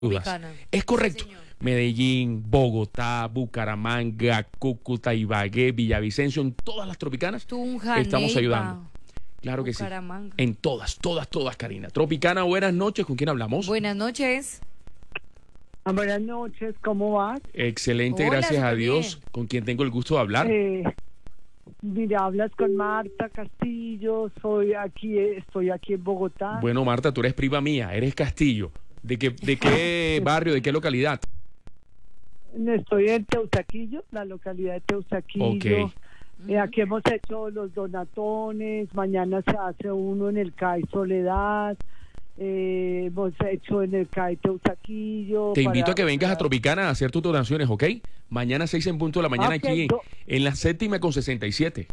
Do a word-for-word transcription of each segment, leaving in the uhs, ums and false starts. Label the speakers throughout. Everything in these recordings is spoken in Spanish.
Speaker 1: dudas.
Speaker 2: Tropicana.
Speaker 1: Es correcto.
Speaker 2: Sí,
Speaker 1: Medellín, Bogotá, Bucaramanga, Cúcuta, Ibagué, Villavicencio, en todas las tropicanas
Speaker 2: Tunja,
Speaker 1: estamos
Speaker 2: Neiva,
Speaker 1: ayudando. Claro que sí.
Speaker 2: Bucaramanga.
Speaker 1: En todas, todas, todas, Karina. Tropicana, buenas noches. ¿Con quién hablamos?
Speaker 2: Buenas noches.
Speaker 3: Ah, buenas noches, ¿cómo vas?
Speaker 1: Excelente,
Speaker 2: Hola,
Speaker 1: gracias a
Speaker 2: súper
Speaker 1: Dios.
Speaker 2: bien.
Speaker 1: ¿Con quién tengo el gusto de hablar?
Speaker 3: Eh, mira, hablas con Marta Castillo, soy aquí, eh, estoy aquí en Bogotá.
Speaker 1: Bueno, Marta, tú eres prima mía, eres Castillo. ¿De qué, de qué barrio, de qué localidad?
Speaker 3: Estoy en Teusaquillo, la localidad de Teusaquillo.
Speaker 1: Ok.
Speaker 3: Eh, aquí hemos hecho los donatones, mañana se hace uno en el C A I Soledad, eh, hemos hecho en el C A I Teusaquillo.
Speaker 1: Te invito
Speaker 3: para-
Speaker 1: a que vengas a
Speaker 3: para-
Speaker 1: Tropicana a hacer tus donaciones, ¿ok? Mañana seis en punto de la mañana
Speaker 3: Ok,
Speaker 1: aquí
Speaker 3: do-
Speaker 1: en la séptima con sesenta y siete.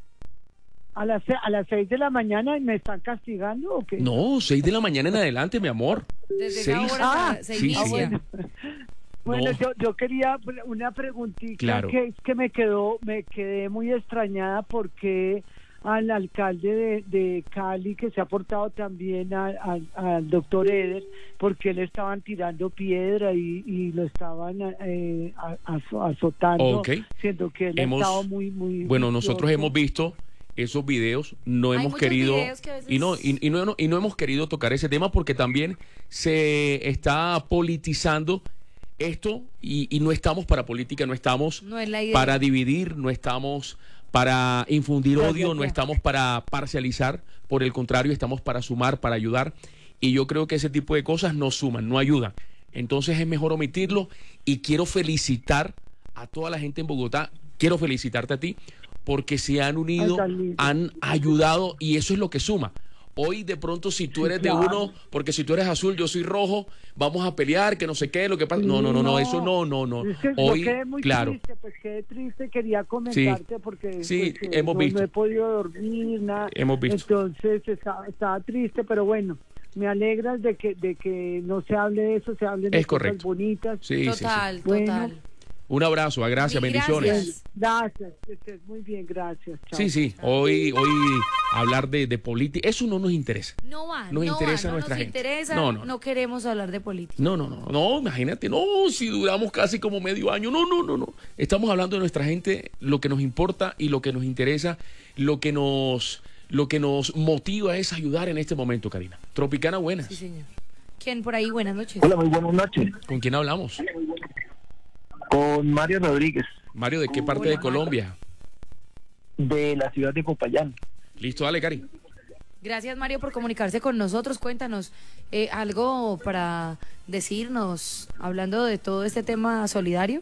Speaker 3: A las, se- a las seis de la mañana me están castigando o qué?
Speaker 1: No, seis de la mañana en adelante, mi amor.
Speaker 2: Desde
Speaker 1: Seis.
Speaker 2: esa hora
Speaker 3: Ah,
Speaker 2: se
Speaker 1: sí,
Speaker 2: inicia.
Speaker 1: sí.
Speaker 3: bueno. Bueno,
Speaker 1: No.
Speaker 3: yo, yo quería una preguntita
Speaker 1: Claro.
Speaker 3: que es que me quedó, me quedé muy extrañada porque al alcalde de, de Cali, que se ha portado también al, al, al doctor Eder, porque le estaban tirando piedra y, y lo estaban eh, a- azo- azotando,
Speaker 1: Ok.
Speaker 3: siendo que él
Speaker 1: Hemos-
Speaker 3: ha estado muy, muy...
Speaker 1: Bueno, nosotros
Speaker 3: juicioso.
Speaker 1: hemos visto esos videos, no
Speaker 2: Hay
Speaker 1: hemos
Speaker 2: muchos
Speaker 1: querido
Speaker 2: videos que a veces-
Speaker 1: y no y, y no y no hemos querido tocar ese tema porque también se está politizando esto y, y no estamos para política, no estamos
Speaker 2: No es la idea.
Speaker 1: para dividir, no estamos para infundir
Speaker 3: Ya, ya,
Speaker 1: odio, no
Speaker 3: ya.
Speaker 1: estamos para parcializar, por el contrario, estamos para sumar, para ayudar y yo creo que ese tipo de cosas no suman, no ayudan. Entonces es mejor omitirlo y quiero felicitar a toda la gente en Bogotá, quiero felicitarte a ti porque se han unido,
Speaker 3: Ay, tan lindo.
Speaker 1: han ayudado y eso es lo que suma. Hoy de pronto si tú
Speaker 3: Sí,
Speaker 1: eres de
Speaker 3: claro.
Speaker 1: uno, porque si tú eres azul, yo soy rojo, vamos a pelear, que no sé qué, lo que pasa. No, no, no, no, eso no, no, no.
Speaker 3: Es que
Speaker 1: Hoy,
Speaker 3: yo quedé muy
Speaker 1: claro.
Speaker 3: triste, pues quedé triste, quería comentarte porque
Speaker 1: Sí,
Speaker 3: pues, eh,
Speaker 1: hemos
Speaker 3: no,
Speaker 1: visto.
Speaker 3: no he podido dormir, nada.
Speaker 1: Hemos visto.
Speaker 3: Entonces estaba, estaba triste, pero bueno, me alegra de que de que no se hable de eso, se hable de
Speaker 1: Es
Speaker 3: cosas
Speaker 1: correcto.
Speaker 3: bonitas.
Speaker 1: Sí, sí, sí.
Speaker 2: Total,
Speaker 3: Bueno.
Speaker 2: total.
Speaker 1: Un abrazo, a gracias,
Speaker 2: Mil
Speaker 1: bendiciones.
Speaker 2: gracias.
Speaker 3: Gracias, que estés muy bien, gracias. Chao.
Speaker 1: Sí, sí, hoy, hoy hablar de, de política, eso no nos interesa.
Speaker 2: No va,
Speaker 1: Nos
Speaker 2: no
Speaker 1: interesa
Speaker 2: va, no
Speaker 1: nuestra
Speaker 2: nos
Speaker 1: gente.
Speaker 2: interesa,
Speaker 1: No,
Speaker 2: no,
Speaker 1: no, no.
Speaker 2: queremos hablar de política.
Speaker 1: No, no, no, no, imagínate, no, si duramos casi como medio año, no, no, no, no. Estamos hablando de nuestra gente, lo que nos importa y lo que nos interesa, lo que nos, lo que nos motiva es ayudar en este momento, Karina. Tropicana, buenas.
Speaker 2: Sí, señor. ¿Quién por ahí? Buenas noches.
Speaker 4: Hola, muy buenas noches.
Speaker 1: ¿Con quién hablamos?
Speaker 4: Con Mario Rodríguez,
Speaker 1: Mario, ¿de qué parte
Speaker 2: Hola,
Speaker 1: de
Speaker 2: Mario.
Speaker 1: Colombia?
Speaker 4: de la ciudad de Popayán.
Speaker 1: Listo, dale, Cari.
Speaker 2: Gracias, Mario, por comunicarse con nosotros. Cuéntanos eh, algo para decirnos, hablando de todo este tema solidario.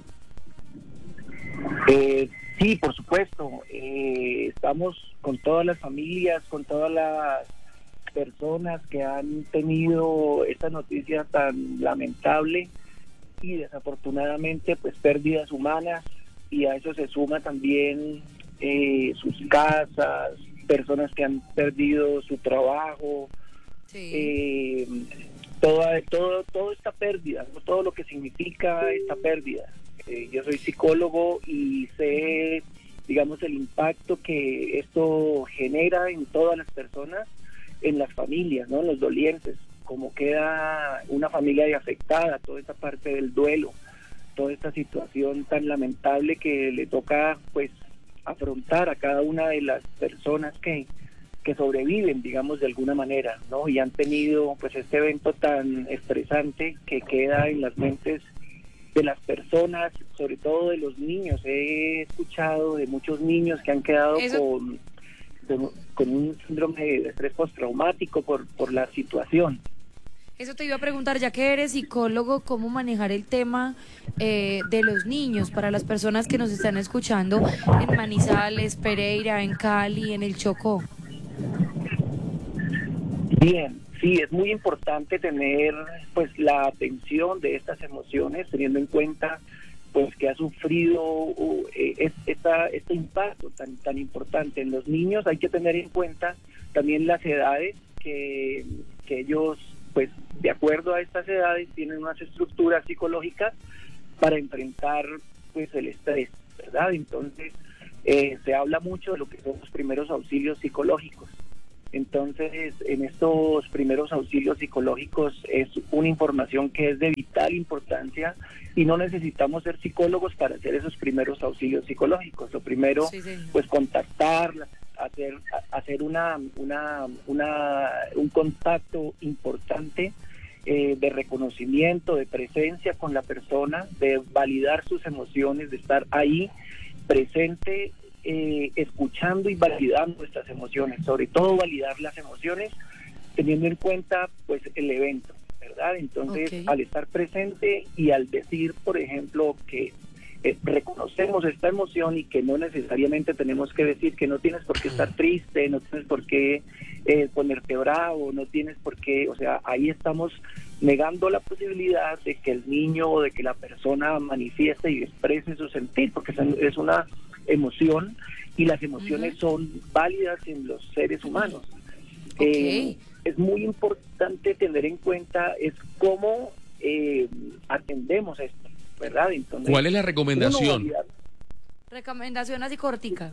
Speaker 4: Eh, sí, por supuesto. Eh, estamos con todas las familias, con todas las personas que han tenido esta noticia tan lamentable y desafortunadamente pues pérdidas humanas, y a eso se suma también eh, sus casas, personas que han perdido su trabajo,
Speaker 2: Sí.
Speaker 4: eh, toda, todo, toda esta pérdida, ¿no? Todo lo que significa esta pérdida. Eh, yo soy psicólogo y sé, digamos, el impacto que esto genera en todas las personas, en las familias, ¿no? En los dolientes, como queda una familia de afectada, toda esta parte del duelo, toda esta situación tan lamentable que le toca, pues, afrontar a cada una de las personas que que sobreviven, digamos, de alguna manera, ¿no? Y han tenido, pues, este evento tan estresante que queda en las mentes de las personas, sobre todo de los niños. He escuchado de muchos niños que han quedado
Speaker 2: Eso-
Speaker 4: con, con, con un síndrome de estrés postraumático por, por la situación.
Speaker 2: Eso te iba a preguntar, ya que eres psicólogo, ¿cómo manejar el tema eh, de los niños para las personas que nos están escuchando en Manizales, Pereira, en Cali, en el Chocó?
Speaker 4: Bien, sí, es muy importante tener pues la atención de estas emociones, teniendo en cuenta pues que ha sufrido uh, eh, es- esta, este impacto tan tan importante en los niños. Hay que tener en cuenta también las edades que, que ellos, pues de acuerdo a estas edades, tienen unas estructuras psicológicas para enfrentar pues el estrés, ¿verdad? Entonces eh, se habla mucho de lo que son los primeros auxilios psicológicos. Entonces, en estos primeros auxilios psicológicos es una información que es de vital importancia y no necesitamos ser psicólogos para hacer esos primeros auxilios psicológicos. Lo primero,
Speaker 2: Sí, señor.
Speaker 4: pues contactar, hacer hacer una una una un contacto importante eh, de reconocimiento, de presencia con la persona, de validar sus emociones, de estar ahí presente, eh, escuchando y validando estas emociones, sobre todo validar las emociones teniendo en cuenta pues el evento, ¿verdad? Entonces,
Speaker 2: Okay.
Speaker 4: al estar presente y al decir, por ejemplo, que eh, reconocemos esta emoción y que no necesariamente tenemos que decir que no tienes por qué estar triste, no tienes por qué eh, ponerte bravo, no tienes por qué, o sea, ahí estamos negando la posibilidad de que el niño o de que la persona manifieste y exprese su sentir, porque es una emoción y las emociones
Speaker 2: Uh-huh.
Speaker 4: son válidas en los seres humanos.
Speaker 2: Okay.
Speaker 4: Eh, es muy importante tener en cuenta es cómo eh, atendemos esto, ¿verdad? Entonces,
Speaker 1: ¿Cuál es la
Speaker 4: uno
Speaker 1: recomendación?
Speaker 4: validar-
Speaker 2: Recomendación así cortica.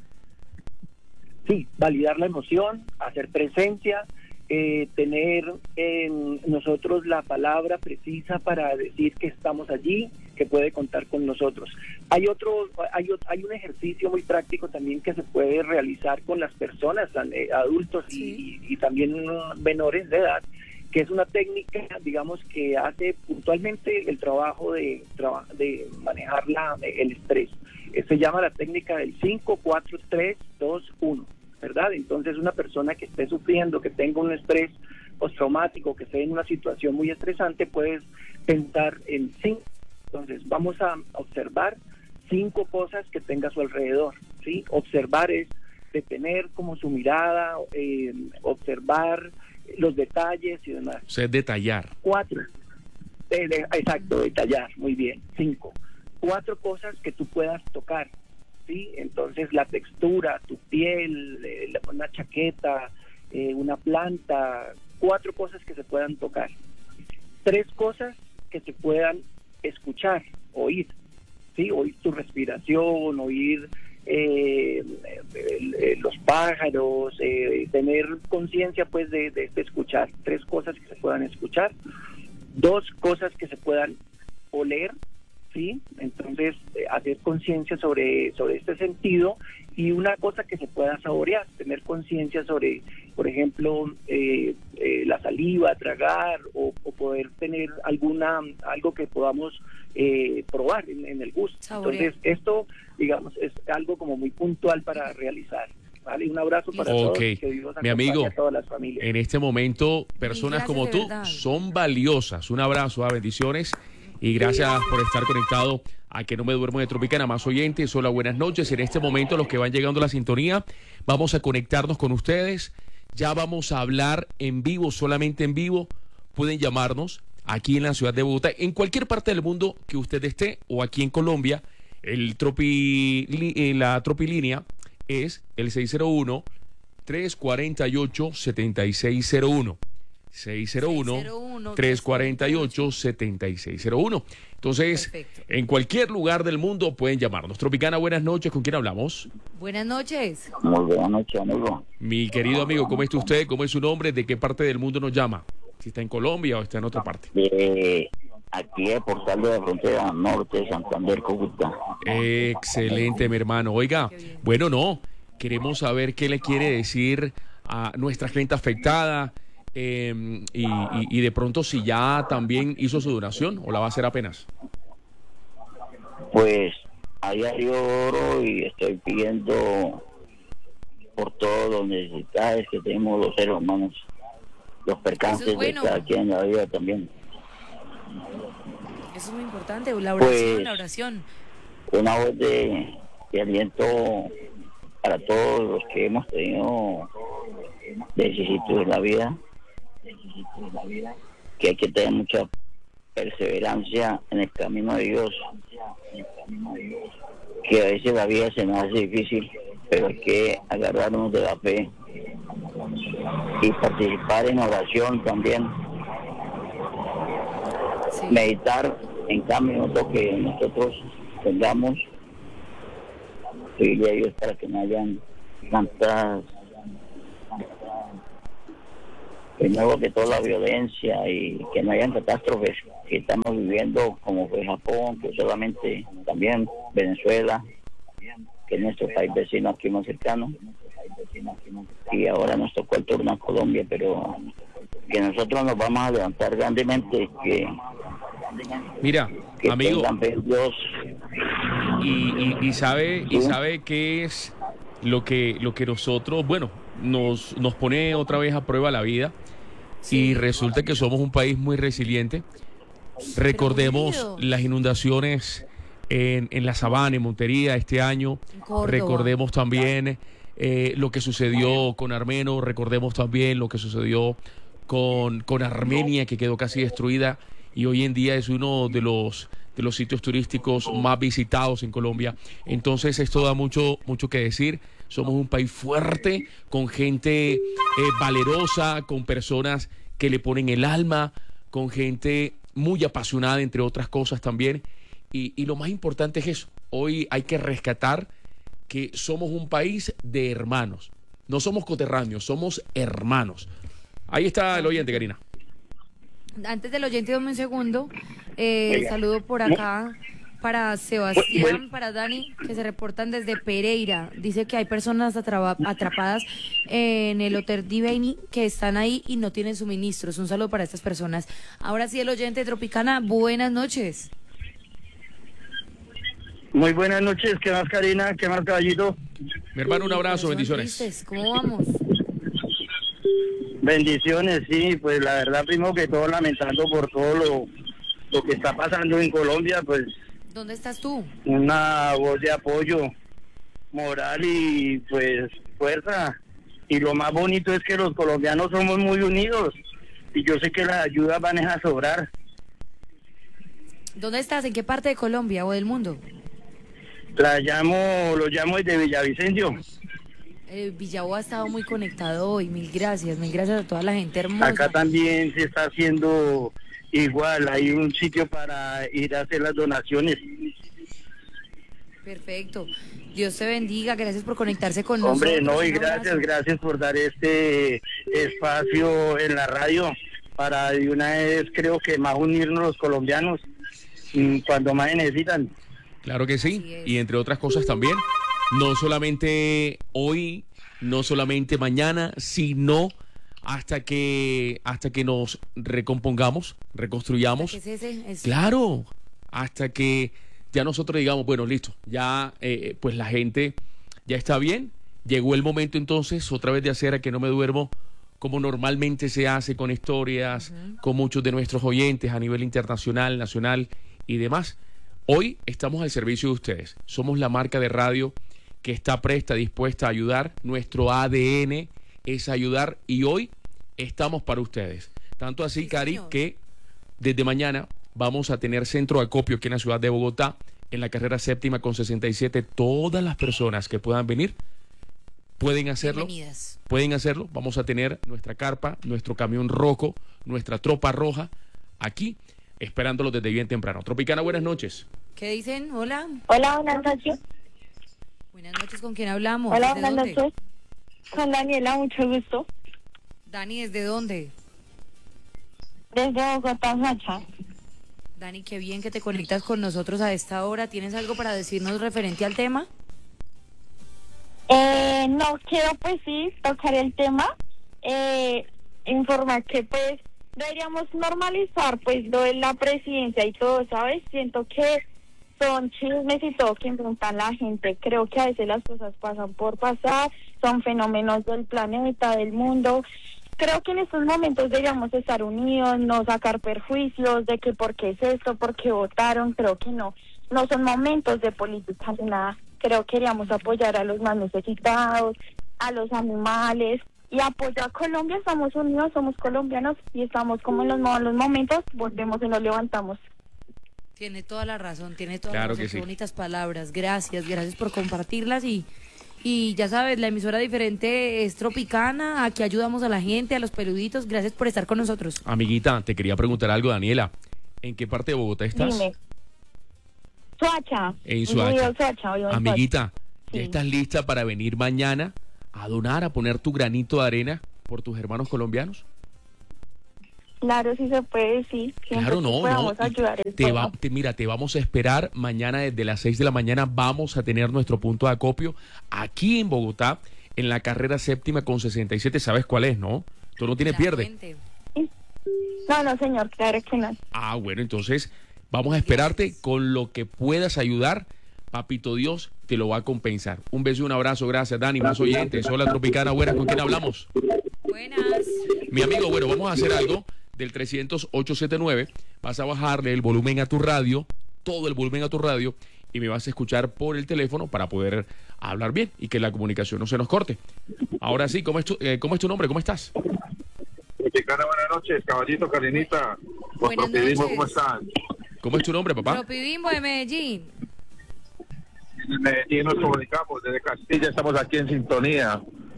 Speaker 4: Sí, validar la emoción, hacer presencia, eh, tener en nosotros la palabra precisa para decir que estamos allí, que puede contar con nosotros. Hay otro, hay, ot- hay un ejercicio muy práctico también que se puede realizar con las personas, tan- eh, adultos y,
Speaker 2: Sí.
Speaker 4: y- y también uh, menores de edad, que es una técnica, digamos, que hace puntualmente el trabajo de, traba- de manejar la, el estrés. Eh, Se llama la técnica del cinco, cuatro, tres, dos, uno, ¿verdad? Entonces, una persona que esté sufriendo, que tenga un estrés postraumático, que esté en una situación muy estresante, puedes pensar en cinco. Entonces, vamos a observar cinco cosas que tenga a su alrededor, ¿sí? Observar es detener como su mirada, eh, observar los detalles y demás.
Speaker 1: O sea, es detallar.
Speaker 4: Cuatro. Eh, de- exacto, detallar, muy bien. Cinco. Cuatro cosas que tú puedas tocar, ¿sí? Entonces, la textura, tu piel, eh, la- una chaqueta, eh, una planta, cuatro cosas que se puedan tocar. Tres cosas que se puedan escuchar, oír, ¿sí? Oír tu respiración, oír eh, el- el- los pájaros, eh, tener conciencia pues de, de, de escuchar. Tres cosas que se puedan escuchar, dos cosas que se puedan oler, ¿sí? Entonces, eh, hacer conciencia sobre, sobre este sentido, y una cosa que se pueda saborear, tener conciencia sobre, por ejemplo, eh, eh, la saliva, tragar, o, o poder tener alguna algo que podamos eh, probar en, en el gusto.
Speaker 2: Saborear.
Speaker 4: Entonces, esto, digamos, es algo como muy puntual para realizar, ¿vale? Un abrazo para
Speaker 1: Ok.
Speaker 4: todos, que Dios
Speaker 1: Mi
Speaker 4: acompañe
Speaker 1: amigo,
Speaker 4: a todas las familias.
Speaker 1: En este momento, personas
Speaker 2: gracias
Speaker 1: como
Speaker 2: de
Speaker 1: tú
Speaker 2: verdad.
Speaker 1: son valiosas. Un abrazo, a bendiciones y gracias por estar conectado a Que No Me Duermo de Tropicana. Más oyentes, hola, buenas noches. En este momento, los que van llegando a la sintonía, vamos a conectarnos con ustedes. Ya vamos a hablar en vivo, solamente en vivo. Pueden llamarnos aquí en la ciudad de Bogotá, en cualquier parte del mundo que usted esté, o aquí en Colombia. El tropi, li- la tropilínea es el seis cero uno, tres cuatro ocho, siete seis cero uno. seis cero uno, tres cuatro ocho, siete seis cero uno. Entonces,
Speaker 2: Perfecto.
Speaker 1: en cualquier lugar del mundo pueden llamarnos. Tropicana, buenas noches. ¿Con quién hablamos?
Speaker 2: Buenas noches.
Speaker 5: Muy buenas noches, amigo.
Speaker 1: Mi querido amigo, ¿cómo está usted? ¿Cómo es su nombre? ¿De qué parte del mundo nos llama? Si está en Colombia o está en otra parte.
Speaker 5: De aquí de Portal de la Frontera Norte, Santander, Cúcuta.
Speaker 1: Excelente, mi hermano. Oiga,
Speaker 2: Qué bien.
Speaker 1: bueno, no. Queremos saber qué le quiere decir a nuestra gente afectada, eh, y, y- y de pronto si ya también hizo su donación o la va a hacer apenas.
Speaker 5: Pues a diario oro y estoy pidiendo por todos los necesidades que tenemos los seres humanos, los percances
Speaker 2: Eso es bueno.
Speaker 5: de cada quien en la vida también.
Speaker 2: Eso es muy importante. La oración,
Speaker 5: Pues-
Speaker 2: la oración.
Speaker 5: Una voz de, de aliento para todos los que hemos tenido vicisitudes en la vida, que hay que tener mucha perseverancia en el camino de Dios, que a veces la vida se nos hace difícil, pero hay que agarrarnos de la fe y participar en oración también,
Speaker 2: Sí.
Speaker 5: meditar en cada minuto que nosotros tengamos, pedirle a Dios para que no hayan tantas primero que toda la violencia y que no hayan catástrofes que estamos viviendo, como fue Japón, que solamente también Venezuela, que es nuestro país vecino aquí más cercano, y ahora nos tocó el turno a Colombia, pero que nosotros nos vamos a levantar grandemente, que
Speaker 1: Mira,
Speaker 5: que
Speaker 1: amigo,
Speaker 5: tengan fe en Dios.
Speaker 1: y, y, y sabe y
Speaker 5: ¿Sí?
Speaker 1: sabe qué es lo que lo que nosotros, bueno, nos nos pone otra vez a prueba la vida, y resulta que somos un país muy resiliente. Recordemos
Speaker 2: Pero,
Speaker 1: las inundaciones en, en la Sabana, en Montería este año.
Speaker 2: En Córdoba.
Speaker 1: Recordemos también eh, lo que sucedió con Armeno. Recordemos también lo que sucedió con, con Armenia, que quedó casi destruida y hoy en día es uno de los de los sitios turísticos más visitados en Colombia. Entonces esto da mucho mucho que decir. Somos un país fuerte, con gente eh, valerosa, con personas que le ponen el alma, con gente muy apasionada, entre otras cosas también. Y, y lo más importante es eso. Hoy hay que rescatar que somos un país de hermanos. No somos coterráneos, somos hermanos. Ahí está el oyente, Karina.
Speaker 2: Antes del oyente, dame un segundo. Eh,
Speaker 4: Oiga.
Speaker 2: saludo por acá para Sebastián, para Dani, que se reportan desde Pereira. Dice que hay personas atrapa- atrapadas en el Hotel Diveni que están ahí y no tienen suministros. Un saludo para estas personas. Ahora sí, el oyente Tropicana, buenas noches.
Speaker 6: Muy buenas noches, ¿qué más, Karina? ¿Qué más, caballito?
Speaker 1: Mi hermano, un abrazo,
Speaker 2: Corazón
Speaker 1: bendiciones.
Speaker 2: tristes, ¿cómo vamos?
Speaker 6: Bendiciones, sí, pues la verdad, primero que todo, lamentando por todo lo, lo que está pasando en Colombia, pues
Speaker 2: ¿Dónde estás tú?
Speaker 6: una voz de apoyo moral y pues fuerza. Y lo más bonito es que los colombianos somos muy unidos y yo sé que las ayudas van a sobrar.
Speaker 2: ¿Dónde estás? ¿En qué parte de Colombia o del mundo?
Speaker 6: La llamo, lo llamo desde Villavicencio.
Speaker 2: Eh, Villavo ha estado muy conectado hoy. Mil gracias, mil gracias a toda la gente hermosa.
Speaker 6: Acá también se está haciendo igual, hay un sitio para ir a hacer las donaciones.
Speaker 2: Perfecto. Dios te bendiga. Gracias por conectarse con
Speaker 6: Hombre,
Speaker 2: nosotros.
Speaker 6: no, y
Speaker 2: Un abrazo.
Speaker 6: gracias, gracias por dar este espacio en la radio para de una vez, creo que más unirnos los colombianos mm, cuando más necesitan.
Speaker 1: Claro que sí,
Speaker 2: Así es.
Speaker 1: y entre otras cosas también, no solamente hoy, no solamente mañana, sino hasta que hasta que nos recompongamos, reconstruyamos.
Speaker 2: ¿Qué es ese? Es-
Speaker 1: Claro, hasta que ya nosotros digamos, bueno, listo, ya eh, pues la gente ya está bien, llegó el momento entonces otra vez de hacer A Que No Me Duermo, como normalmente se hace con historias, con muchos de nuestros oyentes a nivel internacional, nacional y demás. Hoy estamos al servicio de ustedes. Somos la marca de radio que está presta, dispuesta a ayudar. Nuestro A D N es ayudar y hoy estamos para ustedes. Tanto así,
Speaker 2: Sí,
Speaker 1: Cari,
Speaker 2: señor.
Speaker 1: que desde mañana vamos a tener centro de acopio aquí en la ciudad de Bogotá, en la carrera séptima con sesenta y siete. Todas las personas que puedan venir pueden hacerlo.
Speaker 2: Bienvenidas.
Speaker 1: Pueden hacerlo. Vamos a tener nuestra carpa, nuestro camión rojo, nuestra tropa roja aquí, esperándolos desde bien temprano. Tropicana, buenas noches.
Speaker 2: ¿Qué dicen? Hola.
Speaker 7: Hola, buenas noches.
Speaker 2: Buenas noches, ¿con quién hablamos?
Speaker 7: Hola,
Speaker 2: ¿Desde
Speaker 7: buenas
Speaker 2: dónde?
Speaker 7: noches. Con Daniela, mucho gusto.
Speaker 2: Dani, ¿desde dónde?
Speaker 7: Desde Bogotá, Sacha.
Speaker 2: Dani, qué bien que te conectas con nosotros a esta hora. ¿Tienes algo para decirnos referente al tema?
Speaker 7: Eh, no quiero, pues sí, tocar el tema. Eh, informar que, pues, deberíamos normalizar, pues, lo de la presidencia y todo, ¿sabes? Siento que son chismes y todo que inventan la gente. Creo que a veces las cosas pasan por pasar, son fenómenos del planeta, del mundo. Creo que en estos momentos deberíamos estar unidos, no sacar perjuicios de que por qué es esto, por qué votaron. Creo que no, no son momentos de política ni nada. Creo que queríamos apoyar a los más necesitados, a los animales y apoyar a Colombia. Estamos unidos, somos colombianos y estamos como en los malos momentos, volvemos y nos levantamos.
Speaker 2: Tiene toda la razón, tiene toda
Speaker 1: Claro
Speaker 2: la razón.
Speaker 1: que
Speaker 2: Qué
Speaker 1: sí.
Speaker 2: bonitas palabras. Gracias, gracias por compartirlas y y ya sabes, la emisora diferente es Tropicana. Aquí ayudamos a la gente, a los peluditos. Gracias por estar con nosotros.
Speaker 1: Amiguita, te quería preguntar algo, Daniela. ¿En qué parte de Bogotá estás?
Speaker 7: Dime. Soacha.
Speaker 1: En
Speaker 7: Yo vivo
Speaker 1: Soacha.
Speaker 7: en Soacha, vivo en
Speaker 1: Amiguita, ¿ya
Speaker 7: Sí.
Speaker 1: estás lista para venir mañana a donar, a poner tu granito de arena por tus hermanos colombianos?
Speaker 7: Claro, sí se puede, sí. Siempre
Speaker 1: Claro,
Speaker 7: que
Speaker 1: no,
Speaker 7: podamos
Speaker 1: no.
Speaker 7: ayudar es
Speaker 1: Te va,
Speaker 7: bueno.
Speaker 1: te, mira, te vamos a esperar mañana desde las seis de la mañana. Vamos a tener nuestro punto de acopio aquí en Bogotá, en la carrera séptima con sesenta y siete. ¿Sabes cuál es, no? Tú no tienes
Speaker 2: La
Speaker 1: pierde.
Speaker 2: fuente.
Speaker 7: No, no, señor, claro que no.
Speaker 1: Ah, bueno, entonces vamos a esperarte con lo que puedas ayudar. Papito Dios te lo va a compensar. Un beso y un abrazo. Gracias, Dani. Más oyentes. Hola, Tropicana. Buenas, ¿con quién hablamos?
Speaker 2: Buenas.
Speaker 1: Mi amigo, bueno, vamos a hacer algo del trescientos ocho setenta y nueve. Vas a bajarle el volumen a tu radio, todo el volumen a tu radio, y me vas a escuchar por el teléfono para poder hablar bien y que la comunicación no se nos corte. Ahora sí, ¿cómo es tu, eh, ¿cómo es tu nombre? ¿Cómo estás?
Speaker 8: Tropicana, buenas noches, caballito, Karenita.
Speaker 2: Buenas
Speaker 8: Rapidismo,
Speaker 2: noches.
Speaker 8: ¿cómo están?
Speaker 1: ¿Cómo es tu nombre, papá?
Speaker 2: Tropibimbo de Medellín.
Speaker 8: En Medellín nos comunicamos, desde Castilla estamos aquí en sintonía.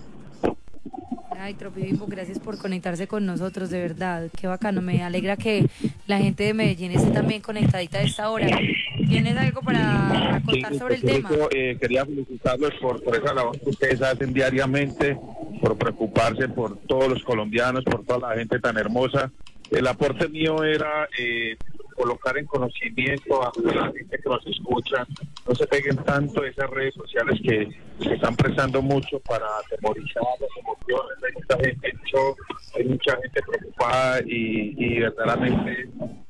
Speaker 2: Ay, Tropibimbo, gracias por conectarse con nosotros, de verdad. Qué bacano, me alegra que la gente de Medellín esté también conectadita a esta hora. ¿Tienes algo para contar
Speaker 8: Sí,
Speaker 2: sobre el
Speaker 8: por
Speaker 2: tema?
Speaker 8: eso, eh, quería felicitarlos por, por esa labor que ustedes hacen diariamente, por preocuparse por todos los colombianos, por toda la gente tan hermosa. El aporte mío era eh, colocar en conocimiento a la gente que nos escucha, no se peguen tanto esas redes sociales que se están prestando mucho para atemorizar las emociones. Hay mucha gente en shock, hay mucha gente preocupada y, y verdaderamente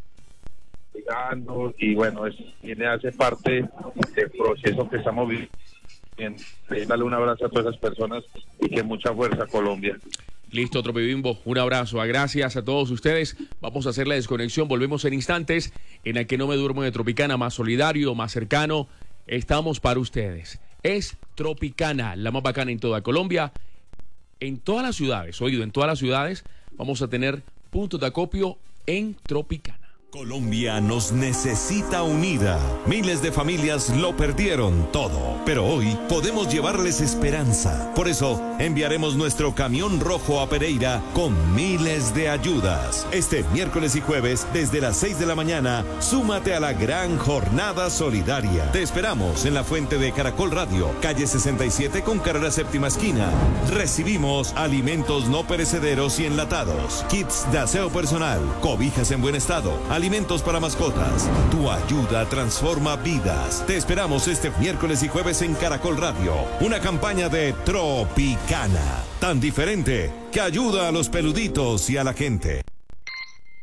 Speaker 8: ligando, y bueno, es, viene hace parte del proceso que estamos viviendo. Bien, darle un abrazo a todas esas personas y que mucha fuerza, Colombia.
Speaker 1: Listo, Tropibimbo, un abrazo. Gracias a todos ustedes. Vamos a hacer la desconexión. Volvemos en instantes en el que no me duermo de Tropicana, más solidario, más cercano. Estamos para ustedes. Es Tropicana, la más bacana en toda Colombia. En todas las ciudades, oído, en todas las ciudades vamos a tener puntos de acopio en Tropicana.
Speaker 9: Colombia nos necesita unida. Miles de familias lo perdieron todo, pero hoy podemos llevarles esperanza. Por eso enviaremos nuestro camión rojo a Pereira con miles de ayudas. Este miércoles y jueves desde las seis de la mañana, súmate a la gran jornada solidaria. Te esperamos en la fuente de Caracol Radio, calle sesenta y siete con carrera séptima esquina. Recibimos alimentos no perecederos y enlatados, kits de aseo personal, cobijas en buen estado, alimentos para mascotas. Tu ayuda transforma vidas. Te esperamos este miércoles y jueves en Caracol Radio. Una campaña de Tropicana, tan diferente que ayuda a los peluditos y a la gente.